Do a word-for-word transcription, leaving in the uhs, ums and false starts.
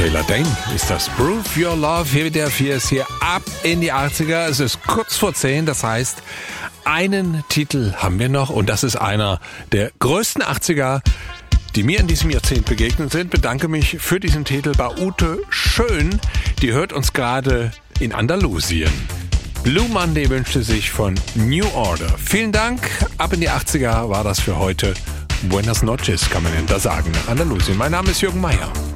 Taylor Dayne ist das. Prove Your Love, hier mit der vier ist hier ab in die achtziger. Es ist kurz vor zehn, das heißt, einen Titel haben wir noch und das ist einer der größten achtziger, die mir in diesem Jahrzehnt begegnet sind. Bedanke mich für diesen Titel bei Ute Schön. Die hört uns gerade in Andalusien. Blue Monday wünschte sich von New Order. Vielen Dank. Ab in die achtziger war das für heute. Buenas noches, kann man ja da sagen, nach Andalusien. Mein Name ist Jürgen Meier.